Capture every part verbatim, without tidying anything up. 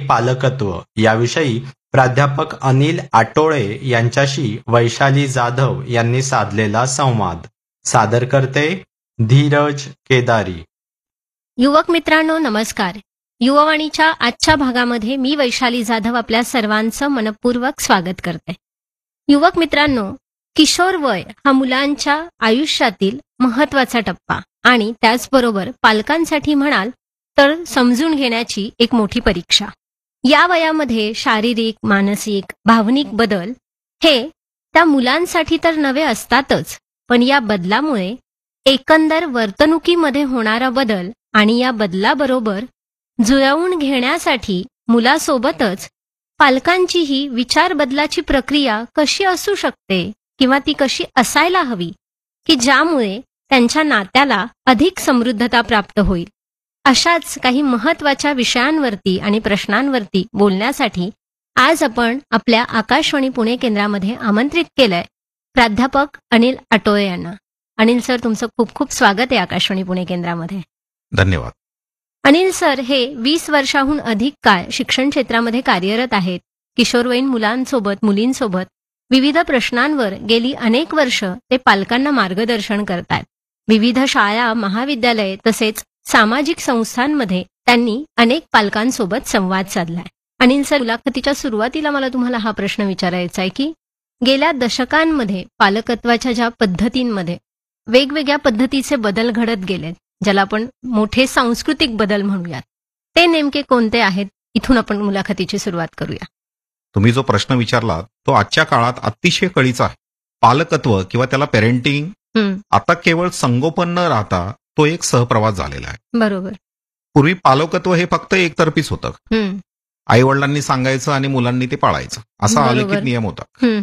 पालकत्व याविषयी प्राध्यापक अनिल आटोळे यांच्याशी वैशाली जाधव यांनी साधलेला संवाद. सादर करते धीरज केदारी. युवक मित्रांनो नमस्कार. युवावाणीच्या आजच्या भागामध्ये मी वैशाली जाधव आपल्या सर्वांचं मनपूर्वक स्वागत करते. युवक मित्रांनो, किशोर वय हा मुलांच्या आयुष्यातील महत्वाचा टप्पा आणि त्याचबरोबर पालकांसाठी म्हणाल तर समजून घेण्याची एक मोठी परीक्षा. या वयामध्ये शारीरिक, मानसिक, भावनिक बदल हे त्या मुलांसाठी तर नवे असतातच, पण या बदलामुळे एकंदर वर्तणुकीमध्ये होणारा बदल आणि या बदलाबरोबर जुळवून घेण्यासाठी मुलासोबतच पालकांचीही विचार बदलाची प्रक्रिया कशी असू शकते किंवा ती कशी असायला हवी की ज्यामुळे त्यांच्या नात्याला अधिक समृद्धता प्राप्त होईल. अशाच काही महत्वाच्या विषयांवरती आणि प्रश्नांवरती बोलण्यासाठी आज आपण आपल्या आकाशवाणी पुणे केंद्रामध्ये आमंत्रित केलंय प्राध्यापक अनिल आटोळे यांना. अनिल सर, तुमचं खूप खूप स्वागत आहे आकाशवाणी पुणे केंद्रामध्ये. धन्यवाद. अनिल सर हे वीस वर्षाहून अधिक काळ शिक्षण क्षेत्रामध्ये कार्यरत आहेत. किशोरवयीन मुलांसोबत मुलींसोबत विविध प्रश्नांवर गेली अनेक वर्ष ते पालकांना मार्गदर्शन करतात. विविध शाळा, महाविद्यालय तसेच सामाजिक संस्थांमध्ये त्यांनी अनेक पालकांसोबत संवाद साधलाय. अनिल सर, मुलाखतीच्या सुरुवातीला मला तुम्हाला हा प्रश्न विचारायचा आहे की गेल्या दशकांमध्ये पालकत्वाच्या ज्या पद्धतींमध्ये वेगवेगळ्या पद्धतीचे बदल घडत गेलेत, ज्याला आपण मोठे सांस्कृतिक बदल म्हणूयात, ते नेमके कोणते आहेत? इथून आपण मुलाखतीची सुरुवात करूया. तुम्ही जो प्रश्न विचारला तो आजच्या काळात अतिशय कळीचा आहे. पालकत्व किंवा त्याला पेरेंटिंग आता केवळ संगोपन न राहता तो एक सहप्रवास झालेला आहे. बरोबर. पूर्वी पालकत्व हे फक्त एकतर्फीच होतं. आई वडिलांनी सांगायचं आणि मुलांनी ते पाळायचं असा अलिखित नियम होता.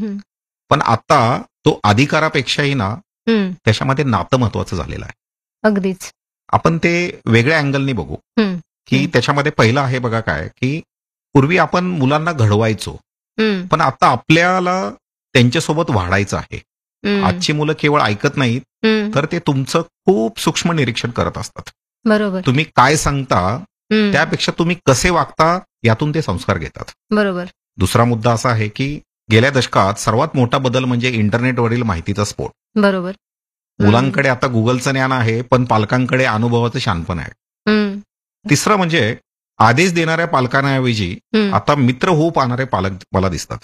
पण आता तो अधिकारापेक्षाही ना त्याच्यामध्ये नातं महत्वाचं झालेलं आहे. अगदीच. आपण ते वेगळ्या अँगलनी बघू की त्याच्यामध्ये पहिलं आहे बघा काय की पूर्वी आपण मुलांना घडवायचो, पण आता आपल्याला त्यांच्यासोबत वाढायचं आहे. आजची मुलं केवळ ऐकत नाहीत तर ते तुमचं खूप सूक्ष्म निरीक्षण करत असतात. बरोबर. तुम्ही काय सांगता त्यापेक्षा तुम्ही कसे वागता यातून ते संस्कार घेतात. बरोबर. दुसरा मुद्दा असा आहे की गेल्या दशकात सर्वात मोठा बदल म्हणजे इंटरनेटवरील माहितीचा स्फोट. बरोबर. मुलांकडे आता गुगलचं ज्ञान आहे, पण पालकांकडे अनुभवाचं शानपण आहे. तिसरं म्हणजे आदेश देणाऱ्या पालकांऐवजी आता मित्र होऊ पाहणारे पालक मला दिसतात.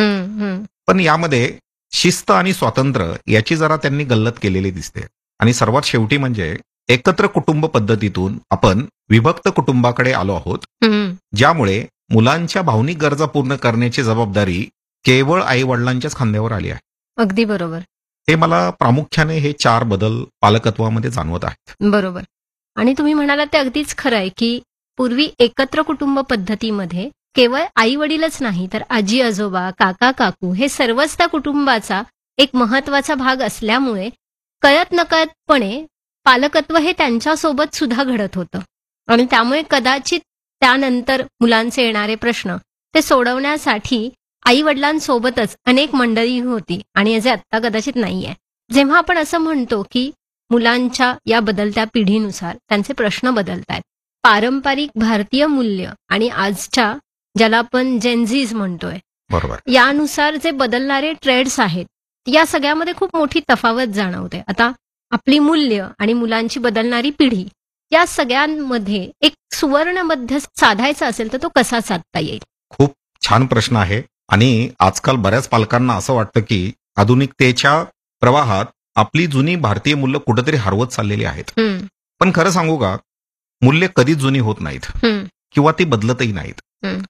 पण यामध्ये शिस्त आणि स्वातंत्र्य याची जरा त्यांनी गल्लत केलेली दिसते. आणि सर्वात शेवटी म्हणजे एकत्र कुटुंब पद्धतीतून आपण विभक्त कुटुंबाकडे आलो आहोत, ज्यामुळे मुलांच्या भावनिक गरजा पूर्ण करण्याची जबाबदारी केवळ आई वडिलांच्याच खांद्यावर आली आहे. अगदी बरोबर. हे मला प्रामुख्याने हे चार बदल पालकत्वामध्ये जाणवत आहेत. बरोबर. आणि तुम्ही म्हणालात ते अगदीच खरं आहे की पूर्वी एकत्र कुटुंब पद्धतीमध्ये केवळ आई वडीलच नाही तर आजी आजोबा, काका काकू हे सर्वच त्या कुटुंबाचा एक महत्वाचा भाग असल्यामुळे कळत नकळतपणे पालकत्व हे त्यांच्यासोबत सुद्धा घडत होतं. आणि त्यामुळे कदाचित त्यानंतर मुलांचे येणारे प्रश्न ते सोडवण्यासाठी आई वडिलांसोबतच अनेक मंडळी होती आणि जे आत्ता कदाचित नाहीये. जेव्हा आपण असं म्हणतो की मुलांच्या या बदलत्या पिढीनुसार त्यांचे प्रश्न बदलतायत, पारंपरिक भारतीय मूल्य आणि आजच्या ज्याला आपण जेनझीज म्हणतोय, बरोबर, यानुसार जे बदलणारे ट्रेड्स आहेत, या सगळ्यामध्ये खूप मोठी तफावत जाणवते. आता आपली मूल्य आणि मुलांची बदलणारी पिढी या सगळ्यांमध्ये एक सुवर्ण मध्य साधायचा असेल तर तो कसा साधता येईल? खूप छान प्रश्न आहे. आणि आजकाल बऱ्याच पालकांना असं वाटतं की आधुनिकतेच्या प्रवाहात आपली जुनी भारतीय मूल्य कुठेतरी हरवत चाललेली आहेत. पण खरं सांगू का, मूल्य कधीच जुनी होत नाहीत किंवा ती बदलतही नाहीत.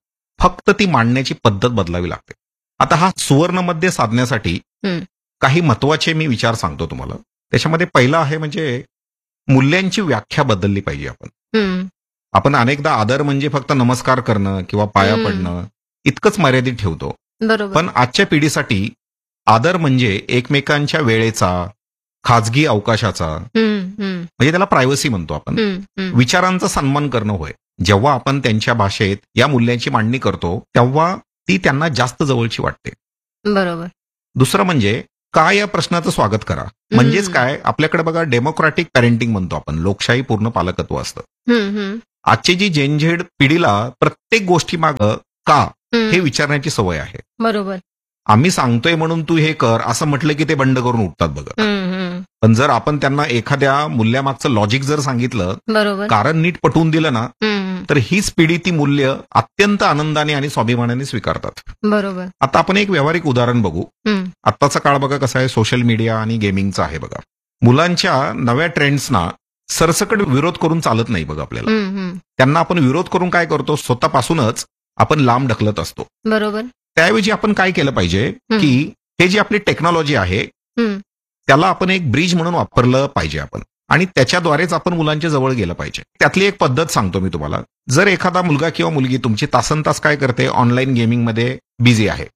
फक्त ती मांडण्याची पद्धत बदलावी लागते. आता हा सुवर्णमध्ये साधण्यासाठी काही महत्वाचे मी विचार सांगतो तुम्हाला. त्याच्यामध्ये पहिला आहे म्हणजे मूल्यांची व्याख्या बदलली पाहिजे. आपण आपण अनेकदा आदर म्हणजे फक्त नमस्कार करणं किंवा पाया पडणं इतकंच मर्यादित ठेवतो. पण आजच्या पिढीसाठी आदर म्हणजे एकमेकांच्या वेळेचा, खाजगी अवकाशाचा, म्हणजे त्याला प्रायव्हसी म्हणतो आपण, विचारांचा सन्मान करणं होय. जेव्हा आपण त्यांच्या भाषेत या मूल्यांची मांडणी करतो तेव्हा ती त्यांना जास्त जवळची वाटते. बरोबर. दुसरं म्हणजे काय या प्रश्नाचं स्वागत करा. म्हणजेच काय, आपल्याकडे बघा डेमोक्रॅटिक पॅरेंटिंग म्हणतो आपण, लोकशाही पूर्ण पालकत्व असतं. आजची जी जेनझेड पिढीला प्रत्येक गोष्टी माग का हे विचारण्याची सवय आहे. बरोबर. आम्ही सांगतोय म्हणून तू हे कर असं म्हटलं की ते बंड करून उठतात बघा. पण जर आपण त्यांना एखाद्या मूल्यामागचं लॉजिक जर सांगितलं, बरोबर, कारण नीट पटवून दिलं ना, तर हीच पिढी ती मूल्य अत्यंत आनंदाने आणि स्वाभिमानाने स्वीकारतात. बरोबर. आता आपण एक व्यावहारिक उदाहरण बघू. आत्ताचा काळ बघा कसा आहे, सोशल मीडिया आणि गेमिंगचा आहे बघा. मुलांच्या नव्या ट्रेंड्सना सरसकट विरोध करून चालत नाही बघा आपल्याला. त्यांना आपण विरोध करून काय करतो, स्वतःपासूनच आपण लांब ढकलत असतो. बरोबर. त्याऐवजी आपण काय केलं पाहिजे की हे जी आपली टेक्नॉलॉजी आहे त्याला आपण एक ब्रिज म्हणून वापरलं पाहिजे आपण, आणि त्याच्याद्वारेच आपण मुलांच्या जवळ गेलं पाहिजे. त्यातली एक पद्धत सांगतो मी तुम्हाला. जर एखादा मुलगा किंवा मुलगी तुमची तासन तास काय करते, ऑनलाईन गेमिंगमध्ये बिझी आहे,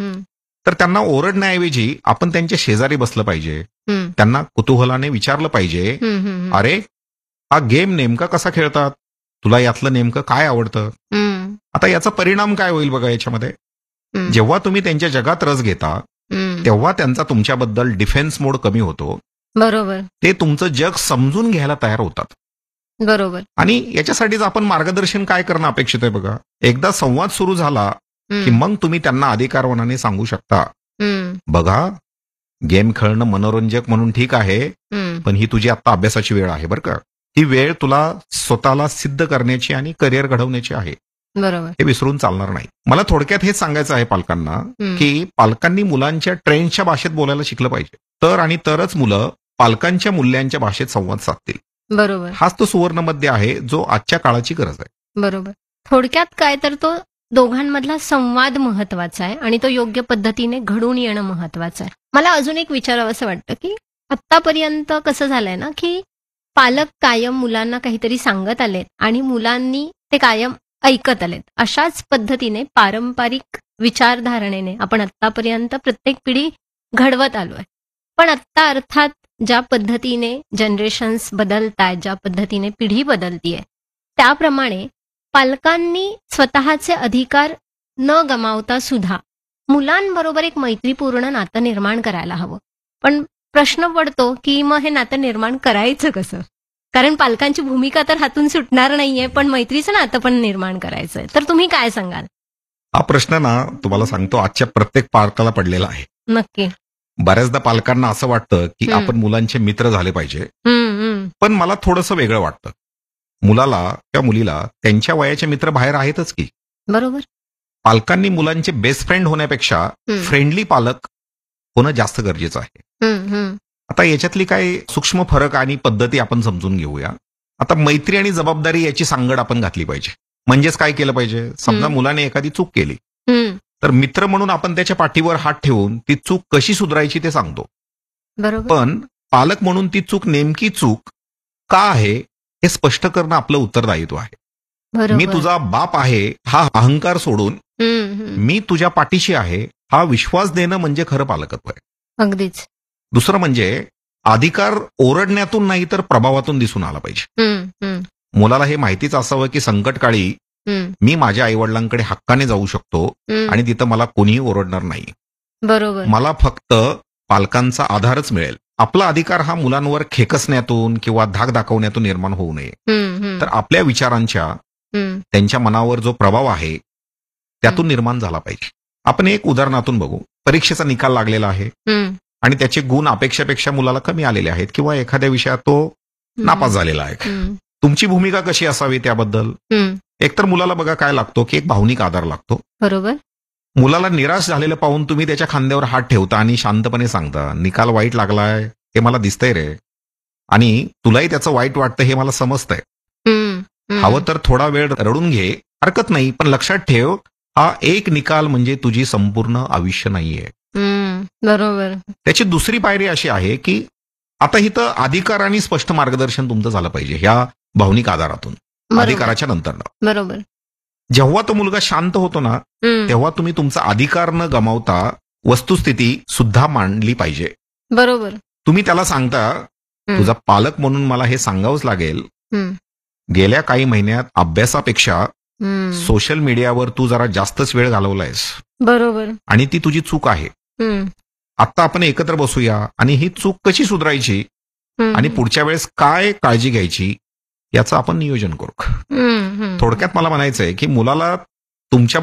तर त्यांना ओरडण्याऐवजी आपण त्यांच्या शेजारी बसलं पाहिजे. त्यांना कुतूहलाने विचारलं पाहिजे, अरे हा गेम नेमका कसा खेळतात, तुला यातलं नेमकं काय आवडतं. आता याचा परिणाम काय होईल बघा याच्यामध्ये, जेव्हा तुम्ही त्यांच्या जगात रस घेता तेव्हा त्यांचा तुमच्याबद्दल डिफेन्स मोड कमी होतो. बरोबर. ते तुमचं जग समजून घ्यायला तयार होतात. बरोबर. आणि याच्यासाठीच आपण मार्गदर्शन काय करणं अपेक्षित आहे बघा. एकदा संवाद सुरू झाला की मग तुम्ही त्यांना अधिकारवनाने सांगू शकता, बघा गेम खेळणं मनोरंजक म्हणून ठीक आहे, पण ही तुझी आता अभ्यासाची वेळ आहे बरं का. ही वेळ तुला स्वतःला सिद्ध करण्याची आणि करिअर घडवण्याची आहे. बरोबर. हे विसरून चालणार नाही. मला थोडक्यात हेच सांगायचं आहे पालकांना की पालकांनी मुलांच्या ट्रेंडच्या भाषेत बोलायला शिकलं पाहिजे. तर आणि तरच मुलं पालकांच्या मूल्यांच्या भाषेत संवाद साधतील. बरोबर. हाच तो सुवर्ण मध्य आहे जो आजच्या काळाची गरज आहे. बरोबर. थोडक्यात काय तर तो दोघांमधला संवाद महत्वाचा आहे आणि तो योग्य पद्धतीने घडून येणं महत्वाचं आहे. मला अजून एक विचारावं असं वाटतं की आतापर्यंत कसं झालंय ना की पालक कायम मुलांना काहीतरी सांगत आलेत आणि मुलांनी ते कायम ऐकत आलेत. अशाच पद्धतीने पारंपरिक विचारधारणेने आपण आतापर्यंत प्रत्येक पिढी घडवत आलोय. पण आत्ता अर्थात ज्या पद्धतीने जनरेशन्स बदलतायत, ज्या पद्धतीने पिढी बदलतीये, त्याप्रमाणे पालकांनी स्वतःचे अधिकार न गमावता सुद्धा मुलांबरोबर एक मैत्रीपूर्ण नातं निर्माण करायला हवं. पण प्रश्न पडतो की मग हे नातं निर्माण करायचं कसं, कारण पालकांची भूमिका तर हातून सुटणार नाहीये, पण मैत्रीचं नातं पण निर्माण करायचंय. तर तुम्ही काय सांगाल? हा प्रश्न ना तुम्हाला सांगतो आजच्या प्रत्येक पालकाला पडलेला आहे. नक्की. बऱ्याचदा पालकांना असं वाटतं की आपण मुलांचे मित्र झाले पाहिजे, पण मला थोडंसं वेगळं वाटतं. मुलाला किंवा मुलीला त्यांच्या वयाचे मित्र बाहेर आहेतच की. बरोबर. पालकांनी मुलांचे बेस्ट फ्रेंड होण्यापेक्षा फ्रेंडली पालक होणं जास्त गरजेचं आहे. आता याच्यातली काही सूक्ष्म फरक आणि पद्धती आपण समजून घेऊया. आता मैत्री आणि जबाबदारी याची सांगड आपण घातली पाहिजे. म्हणजेच काय केलं पाहिजे, समजा मुलाने एखादी चूक केली तर मित्र म्हणून आपण त्याच्या पाठीवर हात ठेवून ती चूक कशी सुधारायची ते सांगतो. बरोबर. पण पालक म्हणून ती चूक नेमकी चूक का आहे हे स्पष्ट करणं आपलं उत्तरदायित्व आहे. मी तुझा बाप आहे हा अहंकार सोडून मी तुझ्या पाठीशी आहे हा विश्वास देणं म्हणजे खरं पालकत्व आहे. अगदीच. दुसरं म्हणजे अधिकार ओरडण्यातून नाही तर प्रभावातून दिसून आला पाहिजे. मुलाला हे माहितीच असावं की संकटकाळी मी माझ्या आईवडिलांकडे हक्काने जाऊ शकतो आणि तिथं मला कोणीही ओरडणार नाही. बरोबर. मला फक्त पालकांचा आधारच मिळेल. आपला अधिकार हा मुलांवर खेकसण्यातून किंवा धाक दाखवण्यातून निर्माण होऊ नये, तर आपल्या विचारांच्या त्यांच्या मनावर जो प्रभाव आहे त्यातून निर्माण झाला पाहिजे. आपण एक उदाहरणातून बघू. परीक्षेचा निकाल लागलेला आहे आणि त्याचे गुण अपेक्षेपेक्षा मुलाला कमी आलेले आहेत किंवा एखाद्या विषयात तो नापास झालेला आहे. तुमची भूमिका कशी असावी त्याबद्दल? एकतर मुलाला बघा काय लागतो की एक भावनिक आधार लागतो. बरोबर. मुलाला निराश झालेलं पाहून तुम्ही त्याच्या खांद्यावर हात ठेवता आणि शांतपणे सांगता, निकाल वाईट लागलाय हे मला दिसतंय रे, आणि तुलाही त्याचं वाईट वाटतं हे मला समजतंय. हवं तर थोडा वेळ रडून घे, हरकत नाही, पण लक्षात ठेव हा एक निकाल म्हणजे तुझी संपूर्ण आयुष्य नाहीये. बरोबर. त्याची दुसरी पायरी अशी आहे की आता इथं अधिकार आणि स्पष्ट मार्गदर्शन तुमचं झालं पाहिजे ह्या भावनिक आधारातून, अधिकाराच्या नंतर. बरोबर. जेव्हा तो मुलगा शांत होतो ना तेव्हा तुम्ही तुमचा अधिकार न गमावता वस्तुस्थिती सुद्धा मांडली पाहिजे. बरोबर. तुम्ही त्याला सांगता, तुझा पालक म्हणून मला हे सांगावंच लागेल, गेल्या काही महिन्यात अभ्यासापेक्षा सोशल मीडियावर तू जरा जास्तच वेळ घालवलायस. बरोबर. आणि ती तुझी चूक आहे. आता आपण एकत्र बसूया आणि ही चूक कशी सुधारायची आणि पुढच्या वेळेस काय काळजी घ्यायची याचं आपण नियोजन करू. हम्म, हम्म. थोडक्यात मला म्हणायचंय की मुलाला तुमच्या